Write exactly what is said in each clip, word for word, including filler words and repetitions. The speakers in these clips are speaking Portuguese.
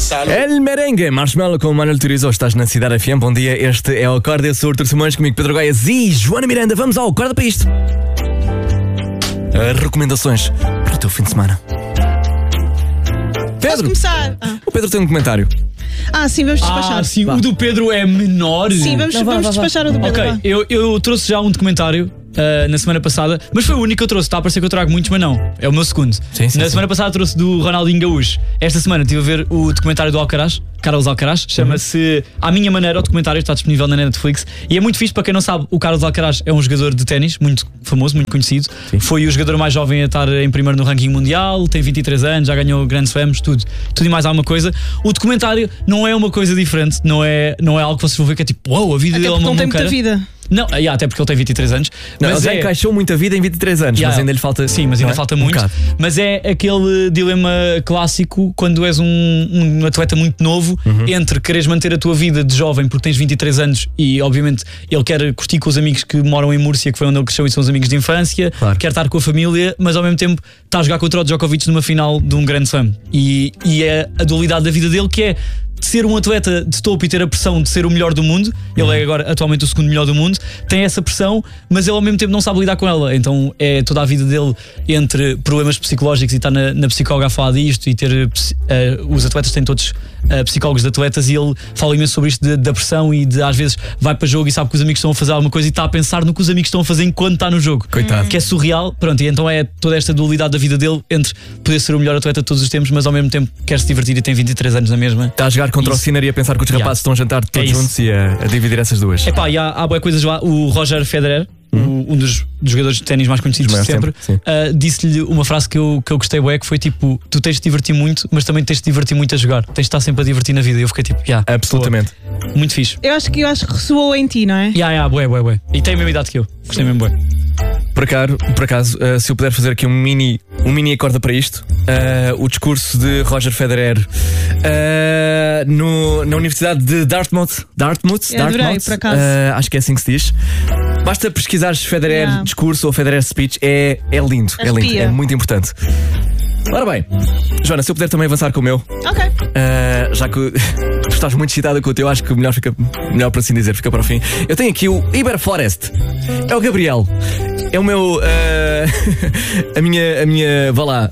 El Merengue, Marshmallow com o Manuel Turizo. Estás na Cidade F M, bom dia. Este é o Acorda, eu sou o Artur Simões, comigo Pedro Goiás e Joana Miranda. Vamos ao Acorda para isto. Uh, recomendações para o teu fim de semana. Pedro, posso começar? Ah. O Pedro tem um comentário. Ah, sim, vamos despachar. Ah, sim, vá. O do Pedro é menor. Sim, vamos, Não, vá, vamos vá, despachar vá. o do Pedro. Ok, eu, eu trouxe já um documentário uh, na semana passada, mas foi o único que eu trouxe. Está a parecer que eu trago muitos, mas não. É o meu segundo. Sim, sim, na sim. semana passada trouxe do Ronaldinho Gaúcho. Esta semana estive a ver o documentário do Alcaraz, Carlos Alcaraz. Chama-se À Minha Maneira. O documentário está disponível na Netflix. E é muito fixe. Para quem não sabe, o Carlos Alcaraz é um jogador de ténis muito famoso, muito conhecido. Sim. Foi o jogador mais jovem a estar em primeiro no ranking mundial. Tem vinte e três anos, já ganhou Grand Slams, tudo. Tudo e mais alguma coisa. O documentário não é uma coisa diferente. Não é, não é algo que vocês vão ver que é tipo, uau, wow, a vida Até dele é porque uma não tem muita maluqueira. vida. Não, yeah, até porque ele tem vinte e três anos. Não, Mas ele já é... encaixou muita vida em vinte e três anos, Yeah, mas ainda lhe falta. Sim, mas ainda não é? falta Um muito. bocado. Mas é aquele dilema clássico quando és um, um atleta muito novo, Uhum. entre quereres manter a tua vida de jovem porque tens vinte e três anos e obviamente ele quer curtir com os amigos que moram em Múrcia, que foi onde ele cresceu e são os amigos de infância, Claro. quer estar com a família, mas ao mesmo tempo está a jogar contra o Djokovic numa final de um Grand Slam. E, e é a dualidade da vida dele, que é de ser um atleta de topo e ter a pressão de ser o melhor do mundo. Ele é agora atualmente o segundo melhor do mundo, tem essa pressão, mas ele ao mesmo tempo não sabe lidar com ela. Então é toda a vida dele entre problemas psicológicos e estar na, na psicóloga a falar disto e ter uh, os atletas têm todos uh, psicólogos de atletas, e ele fala imenso sobre isto de, da pressão e de às vezes vai para jogo e sabe que os amigos estão a fazer alguma coisa e está a pensar no que os amigos estão a fazer enquanto está no jogo. Coitado. Que é surreal. Pronto, e então é toda esta dualidade da vida dele entre poder ser o melhor atleta de todos os tempos, mas ao mesmo tempo quer se divertir e tem vinte e três anos na mesma. Está a jogar contra Isso. o Sinner e a pensar que os Yeah. rapazes estão a jantar todos É isso. juntos e a, a dividir essas duas. Epá, e há, há boas coisas lá. O Roger Federer, o- um dos, dos jogadores de ténis mais conhecidos Dos de maiores sempre, sempre, sim. uh, disse-lhe uma frase que eu, que eu gostei bué, que foi tipo: tu tens de te divertir muito, mas também tens de te divertir muito a jogar. Tens de estar sempre a divertir na vida. E eu fiquei tipo, yeah, Absolutamente. boa. Muito fixe. Eu acho que, eu acho que ressoou em ti, não é? Yeah, yeah, bué, bué, bué. E tem a mesma idade que eu. Gostei mesmo bué. Por acaso, por acaso uh, se eu puder fazer aqui um mini, um mini acorda para isto, uh, o discurso de Roger Federer uh, no, na Universidade de Dartmouth, Dartmouth, Eu adorei, Dartmouth por acaso. uh, acho que é assim que se diz. Basta pesquisares Federer Yeah. discurso ou Federer speech, é, é lindo, é lindo, Arrepia. é muito importante. Ora bem, Joana, se eu puder também avançar com o meu, Ok. Uh, já que tu estás muito excitada com o teu, acho que o melhor, fica, melhor para assim dizer, fica para o fim. Eu tenho aqui o Iber Forest. É o Gabriel. É o meu. Uh, a minha. A minha. Vá lá.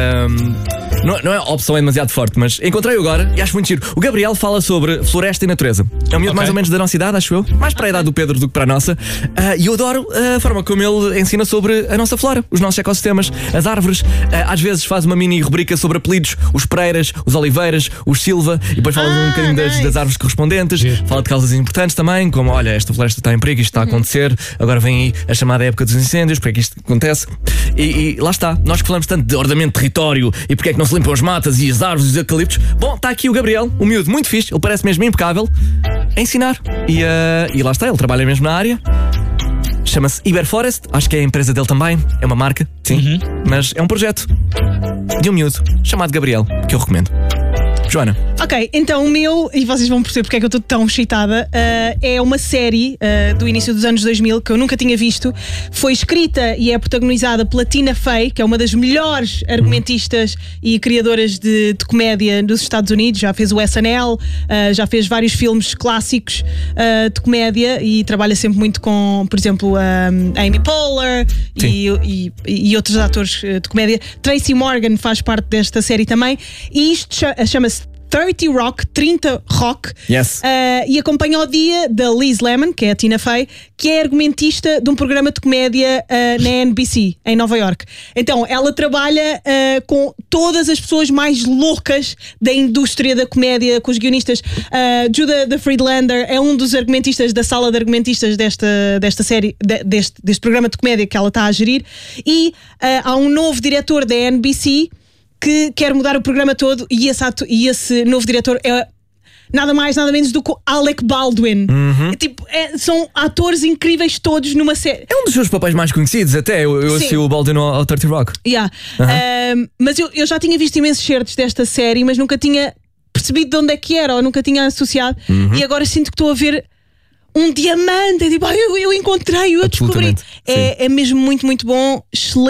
Uh, não, não é opção, é demasiado forte, mas encontrei-o agora e acho muito giro. O Gabriel fala sobre floresta e natureza. É um miúdo Ok. mais ou menos da nossa idade, acho eu. Mais para a idade do Pedro do que para a nossa. Uh, E eu adoro a forma como ele ensina sobre a nossa flora, os nossos ecossistemas, as árvores. Uh, Às vezes faz uma mini rubrica sobre apelidos: os Pereiras, os Oliveiras, os Silva, e depois fala Ah, um bocadinho das, nice. das árvores correspondentes. Giro. Fala de causas importantes também, como: olha, esta floresta está em perigo, isto está a acontecer, agora vem aí a chamada época dos incêndios, porque é que isto acontece. E, e lá está, nós que falamos tanto de ordenamento de território e porque é que não se limpam as matas e as árvores e os eucaliptos. Bom, está aqui o Gabriel, um miúdo muito fixe, ele parece mesmo impecável a ensinar. E, uh, e lá está, ele trabalha mesmo na área. Chama-se Iber Forest, acho que é a empresa dele também, é uma marca, sim, mas é um projeto de um miúdo chamado Gabriel, que eu recomendo. Joana. Ok, então o meu, e vocês vão perceber porque é que eu estou tão excitada, uh, é uma série uh, do início dos anos dois mil que eu nunca tinha visto. Foi escrita e é protagonizada pela Tina Fey, que é uma das melhores argumentistas e criadoras de, de comédia dos Estados Unidos. Já fez o S N L, uh, já fez vários filmes clássicos uh, de comédia e trabalha sempre muito com, por exemplo, um, Amy Poehler e, e, e outros atores uh, de comédia. Tracy Morgan faz parte desta série também, e isto cha- chama-se trinta Rock, trinta Rock. Yes. Uh, e acompanha o dia da Liz Lemon, que é a Tina Fey, que é argumentista de um programa de comédia uh, na N B C, em Nova York. Então, ela trabalha uh, com todas as pessoas mais loucas da indústria da comédia, com os guionistas. Uh, Judah the Friedlander é um dos argumentistas da sala de argumentistas desta, desta série, de, deste, deste programa de comédia que ela está a gerir. E uh, há um novo diretor da N B C que quer mudar o programa todo, e esse, ato, e esse novo diretor é nada mais, nada menos do que o Alec Baldwin. Uhum. É, tipo, é, são atores incríveis todos numa série. É um dos seus papéis mais conhecidos, até. Eu, eu Sim. assisti o Baldwin ao, ao trinta Rock. Yeah. Um, mas eu, eu já tinha visto imensos certos desta série, mas nunca tinha percebido de onde é que era, ou nunca tinha associado. Uhum. E agora sinto que estou a ver um diamante. É tipo, ah, eu, eu encontrei, eu descobri. Absolutamente, É, é mesmo muito, muito bom. Excelentes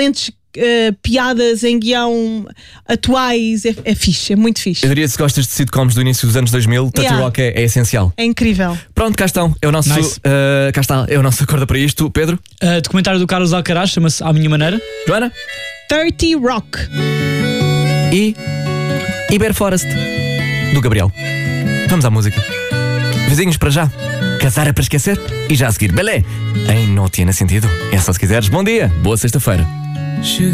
uh, piadas em guião atuais, é, é fixe, é muito fixe. Eu diria que se gostas de sitcoms do início dos anos dois mil, thirty Yeah. Rock é, é essencial. É incrível. Pronto, cá estão. É o nosso. Nice. uh, cá está, é o nosso acordo para isto. Pedro? Uh, documentário do Carlos Alcaraz, chama-se À Minha Maneira. Joana? thirty Rock. E. Iber Forest, do Gabriel. Vamos à música. Vizinhos para já. Casar é para esquecer. E já a seguir, belé. Em Não Tinha Sentido. É só se quiseres. Bom dia. Boa sexta-feira.